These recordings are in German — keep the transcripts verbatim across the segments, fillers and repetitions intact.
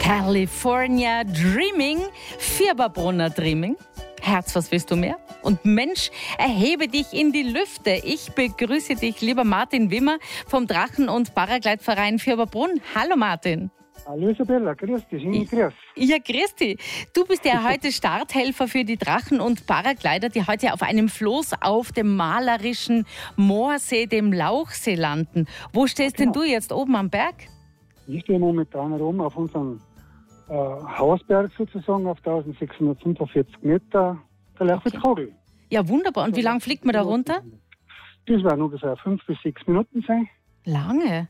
California Dreaming, Fieberbrunner Dreaming. Herz, was willst du mehr? Und Mensch, erhebe dich in die Lüfte. Ich begrüße dich, lieber Martin Wimmer vom Drachen- und Paragleitverein Fieberbrunn. Hallo Martin. Hallo Isabella, grüß dich, schönen Grüß. Ja, grüß dich. Du bist ja heute Starthelfer für die Drachen- und Paragleiter, die heute auf einem Floß auf dem malerischen Moorsee, dem Lauchsee, landen. Wo stehst Genau. denn du jetzt oben am Berg? Ich stehe momentan oben auf unserem äh, Hausberg sozusagen, auf eintausendsechshundertfünfundvierzig Meter, der Lerchwitzkogel. Ja, wunderbar. Und wie lange fliegt man da runter? Das werden ungefähr fünf bis sechs Minuten sein. Lange?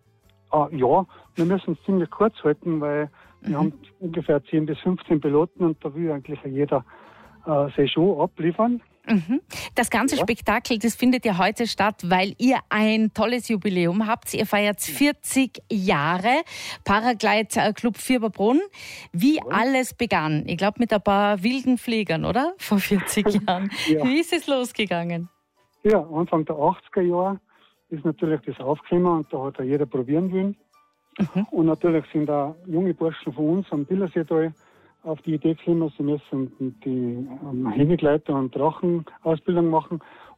Ah, ja, wir müssen es ziemlich kurz halten, weil wir Mhm. haben ungefähr zehn bis fünfzehn Piloten und da will eigentlich jeder äh, seine Show abliefern. Mhm. Das ganze Ja. Spektakel, das findet ja heute statt, weil ihr ein tolles Jubiläum habt. Ihr feiert vierzig Jahre Paraglide-Club Fieberbrunn. Wie Ja. alles begann, ich glaube mit ein paar wilden Fliegern, oder? Vor vierzig Jahren. Ja. Wie ist es losgegangen? Ja, Anfang der achtziger Jahre ist natürlich das aufgekommen und da hat ja jeder probieren wollen. Mhm. Und natürlich sind da junge Burschen von uns am Billerseetal auf die Idee gekommen, sie müssen die ähm, Hängegleiter- und Drachenausbildung machen.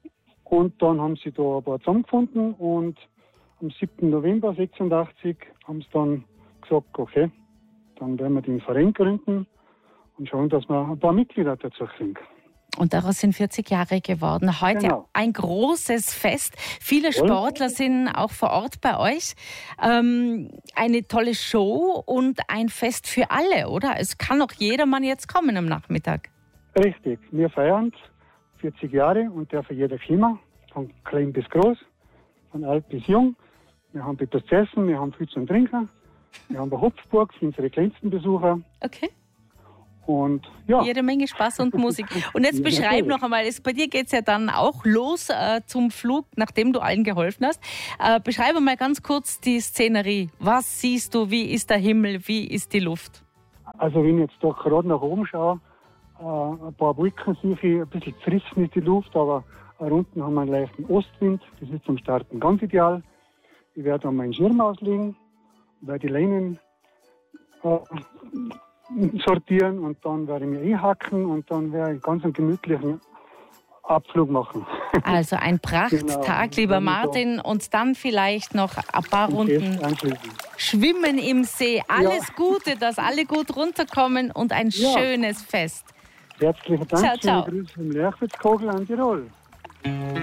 Und dann haben sie da ein paar zusammengefunden und am siebten November sechsundachtzig haben sie dann gesagt, okay, dann werden wir den Verein gründen und schauen, dass wir ein paar Mitglieder dazu kriegen. Und daraus sind vierzig Jahre geworden. Heute Genau. ein großes Fest. Viele Voll. Sportler sind auch vor Ort bei euch. Ähm, eine tolle Show und ein Fest für alle, oder? Es kann auch jedermann jetzt kommen am Nachmittag. Richtig, wir feiern vierzig Jahre und dürfen jeder kommen, von klein bis groß, von alt bis jung. Wir haben etwas zu essen, wir haben viel zum Trinken, wir haben eine Hopfburg für unsere kleinsten Besucher Okay. und ja, Jede Menge Spaß und Musik. Und jetzt Ja, beschreib natürlich. noch einmal, es, bei dir geht es ja dann auch los äh, zum Flug, nachdem du allen geholfen hast. Äh, beschreibe mal ganz kurz die Szenerie. Was siehst du? Wie ist der Himmel? Wie ist die Luft? also wenn ich jetzt da gerade nach oben schaue, äh, ein paar Wolken sehe ich, ein bisschen zerrissen ist die Luft, aber unten haben wir einen leichten Ostwind, das ist zum Starten ganz ideal. Ich werde dann meinen Schirm auslegen, werde die Leinen äh, sortieren und dann werde ich mich einhacken und dann werde ich einen ganz gemütlichen Abflug machen. Also ein Prachttag, Genau. lieber Wenn ich da- Martin. Und dann vielleicht noch ein paar Und Runden Fest anschließen. schwimmen im See. Alles Gute, dass alle gut runterkommen und ein Ja. schönes Fest. Herzlichen Dank, Ciao, ciao. schöne Grüße vom Lerchwitzkogel an Tirol.